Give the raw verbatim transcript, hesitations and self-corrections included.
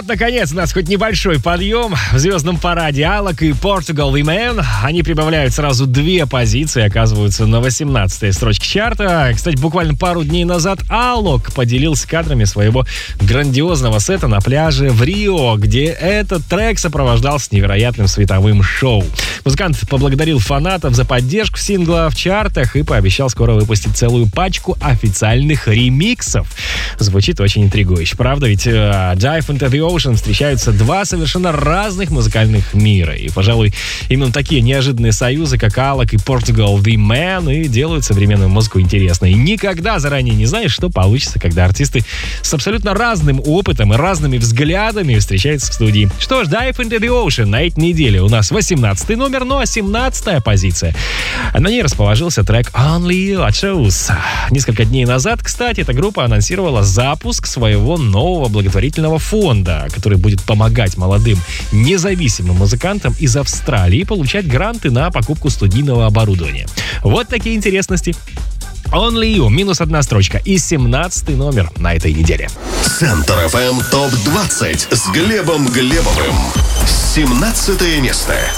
вот, наконец, у нас хоть небольшой подъем в звездном параде. Алок и Portugal The Man. Они прибавляют сразу две позиции, оказываются на восемнадцатой строчке чарта. Кстати, буквально пару дней назад Алок поделился кадрами своего грандиозного сета на пляже в Рио, где этот трек сопровождался невероятным световым шоу. Музыкант поблагодарил фанатов за поддержку сингла в чартах и пообещал скоро выпустить целую пачку официальных ремиксов. Звучит очень интригующе, правда? Ведь uh, Dive into the Ocean встречаются два совершенно разных музыкальных мира. И, пожалуй, именно такие неожиданные союзы, как Алок и Portugal The Man, и делают современную музыку интересной. И никогда заранее не знаешь, что получится, когда артисты с абсолютно разным опытом и разными взглядами встречаются в студии. Что ж, Dive into the Ocean на этой неделе у нас восемнадцатый номер, ну а семнадцатая позиция. На ней расположился трек Only You от Shoes. Несколько дней назад, кстати, эта группа анонсировала запуск своего нового благотворительного фонда, который будет помогать молодым независимым музыкантам из Австралии получать гранты на покупку студийного оборудования. Вот такие интересности. Only You, минус одна строчка и семнадцатый номер на этой неделе. Центр эф эм топ двадцать с Глебом Глебовым. семнадцатое место.